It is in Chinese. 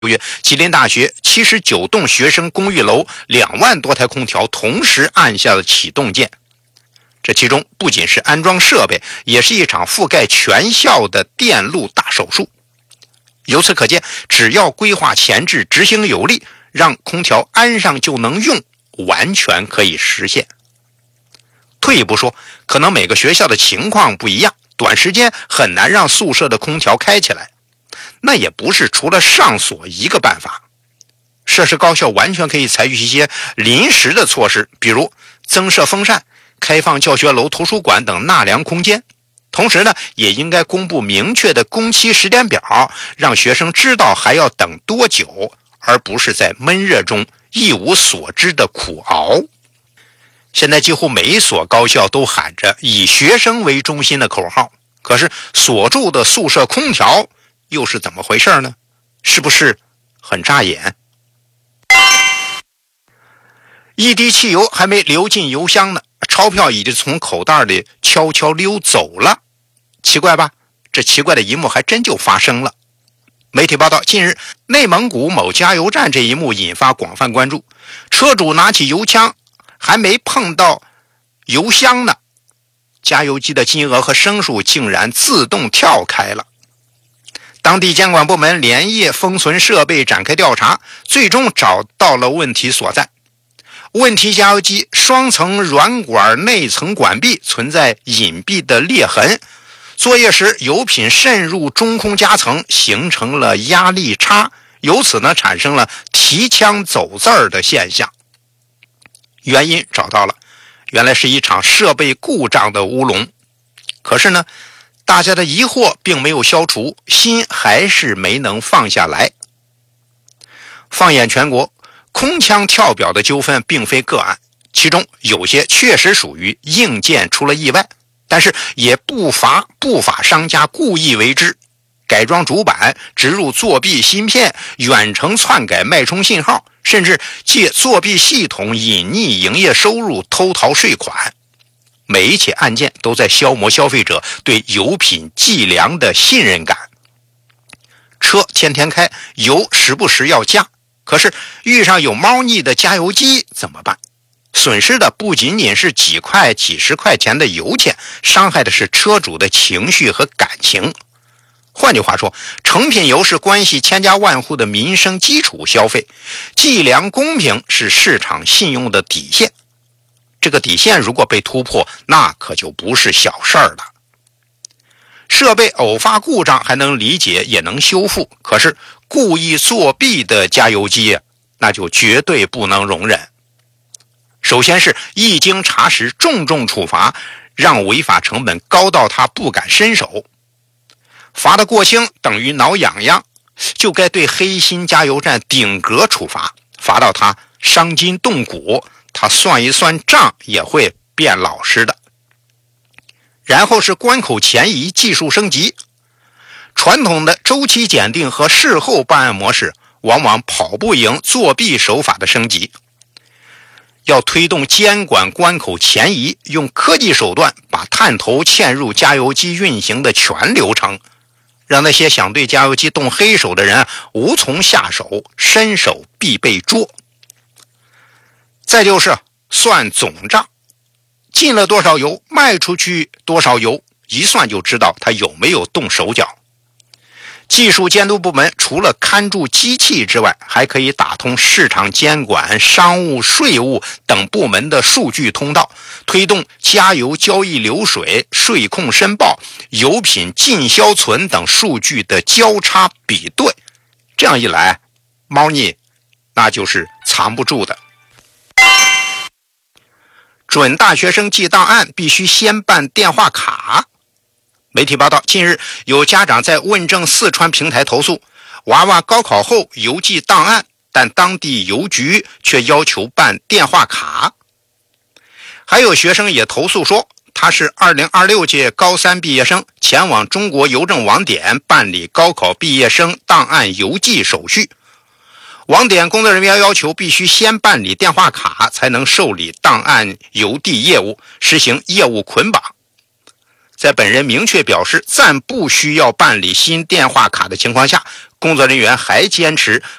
月，吉林大学79栋学生公寓楼2万多台空调同时按下了启动键。这其中不仅是安装设备，也是一场覆盖全校的电路大手术。由此可见，只要规划前置，执行有力，让空调安上就能用，完全可以实现。退一步说，可能每个学校的情况不一样，短时间很难让宿舍的空调开起来，那也不是除了上锁一个办法。涉事高校完全可以采取一些临时的措施，比如增设风扇、开放教学楼、图书馆等纳凉空间。同时呢，也应该公布明确的工期时间表，让学生知道还要等多久，而不是在闷热中一无所知的苦熬。现在几乎每一所高校都喊着以学生为中心的口号，可是所住的宿舍空调又是怎么回事呢？是不是很扎眼？一滴汽油还没流进油箱呢，钞票已经从口袋里悄悄溜走了。奇怪吧？这奇怪的一幕还真就发生了。媒体报道，近日内蒙古某加油站这一幕引发广泛关注。车主拿起油枪，还没碰到油箱呢，加油机的金额和升数竟然自动跳开了。当地监管部门连夜封存设备，展开调查，最终找到了问题所在。问题加油机双层软管内层管壁存在隐蔽的裂痕，作业时油品渗入中空夹层，形成了压力差，由此呢产生了提枪走字儿的现象。原因找到了，原来是一场设备故障的乌龙。可是呢，大家的疑惑并没有消除，心还是没能放下来。放眼全国，空腔跳表的纠纷并非个案，其中有些确实属于硬件出了意外，但是也不乏不法商家故意为之，改装主板、植入作弊芯片、远程篡改脉冲信号，甚至借作弊系统隐匿营业收入、偷逃税款。每一起案件都在消磨消费者对油品计量的信任感。车天天开，油时不时要加，可是遇上有猫腻的加油机怎么办？损失的不仅仅是几块几十块钱的油钱，伤害的是车主的情绪和感情。换句话说，成品油是关系千家万户的民生基础消费，计量公平是市场信用的底线。这个底线如果被突破，那可就不是小事儿了。设备偶发故障还能理解，也能修复，可是故意作弊的加油机，那就绝对不能容忍。首先是一经查实，重重处罚，让违法成本高到他不敢伸手。罚得过轻等于挠痒痒，就该对黑心加油站顶格处罚，罚到他伤筋动骨，他算一算账也会变老实的。然后是关口前移技术升级，传统的周期检定和事后办案模式往往跑不赢作弊手法的升级。要推动监管关口前移，用科技手段把探头嵌入加油机运行的全流程，让那些想对加油机动黑手的人无从下手，伸手必被捉。再就是算总账，进了多少油，卖出去多少油，一算就知道他有没有动手脚。技术监督部门除了看住机器之外，还可以打通市场监管、商务、税务等部门的数据通道，推动加油交易流水、税控申报、油品进销存等数据的交叉比对。这样一来，猫腻那就是藏不住的。准大学生记档案必须先办电话卡。媒体报道，近日有家长在问政四川平台投诉，娃娃高考后邮寄档案，但当地邮局却要求办电话卡。还有学生也投诉说，他是2026届高三毕业生，前往中国邮政网点办理高考毕业生档案邮寄手续。网点工作人员要求必须先办理电话卡，才能受理档案邮递业务，实行业务捆绑。 在本人明确表示暂不需要办理新电话卡的情况下，工作人员还坚持